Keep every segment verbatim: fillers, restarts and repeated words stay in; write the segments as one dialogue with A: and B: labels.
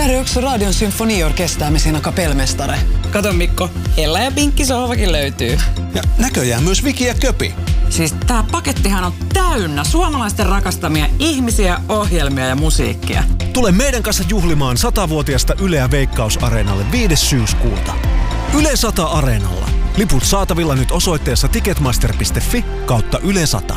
A: Här är också Radion symfoniorkester med sina kapellmästare.
B: Kato Mikko, Hella ja Pinkki sohvakin löytyy.
C: Ja näköjään myös Viki ja Köpi.
B: Siis tää pakettihan on täynnä suomalaisten rakastamia ihmisiä, ohjelmia ja musiikkia.
C: Tule meidän kanssa juhlimaan satavuotiasta Yleä Veikkaus-areenalle viides syyskuuta. Yle sata Areenalla. Liput saatavilla nyt osoitteessa ticketmaster piste fi kautta Yle sata.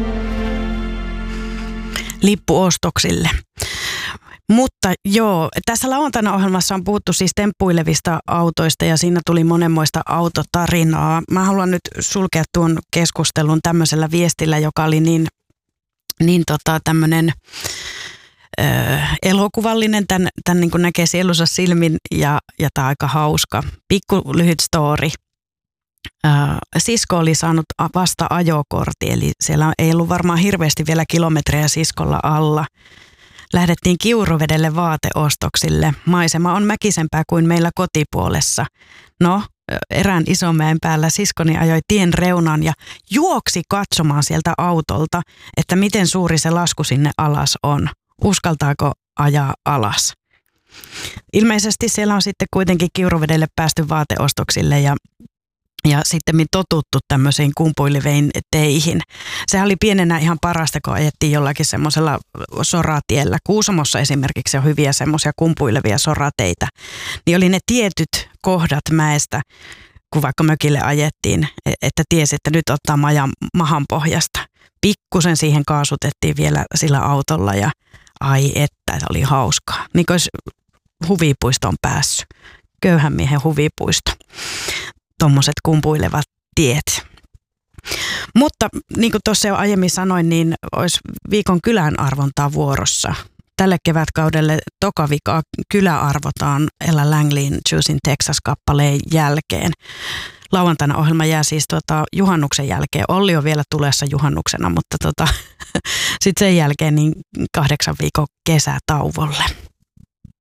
D: Lippuostoksille. Mutta joo, tässä lauantaina ohjelmassa on puhuttu siis temppuilevista autoista ja siinä tuli monenmoista autotarinaa. Mä haluan nyt sulkea tuon keskustelun tämmöisellä viestillä, joka oli niin, niin tota tämmöinen ö, elokuvallinen. Tän, tän niin kuin näkee sielunsa silmin ja, ja tää on aika hauska. Pikku lyhyt story. Ö, sisko oli saanut vasta ajokortti, eli siellä ei ollut varmaan hirveästi vielä kilometrejä siskolla alla. Lähdettiin Kiuruvedelle vaateostoksille. Maisema on mäkisempää kuin meillä kotipuolessa. No, erään Isomäen päällä siskoni ajoi tien reunaan ja juoksi katsomaan sieltä autolta, että miten suuri se lasku sinne alas on. Uskaltaako ajaa alas? Ilmeisesti siellä on sitten kuitenkin Kiuruvedelle päästy vaateostoksille ja Ja sitten totuttu tämmöisiin kumpuileviin teihin. Sehän oli pienenä ihan parasta, kun ajettiin jollakin semmoisella soratiellä. Kuusamossa esimerkiksi on hyviä semmoisia kumpuilevia sorateitä. Niin oli ne tietyt kohdat mäestä, kun vaikka mökille ajettiin, että tiesi, että nyt ottaa majan mahan pohjasta. Pikkusen siihen kaasutettiin vielä sillä autolla ja ai että, se oli hauskaa. Niin kuin olisi huvipuistoon päässyt. Köyhän miehen huvipuisto. Tuommoiset kumpuilevat tiet. Mutta niin kuin tuossa jo aiemmin sanoin, niin olisi viikon kylän arvontaa vuorossa. Tälle kevätkaudelle toka vika kyläarvotaan Ella Langleyn Choosing Texas-kappaleen jälkeen. Lauantaina ohjelma jää siis tuota, juhannuksen jälkeen. Olli on vielä tulessa juhannuksena, mutta tota, sitten sen jälkeen niin kahdeksan viikon kesätauvolle.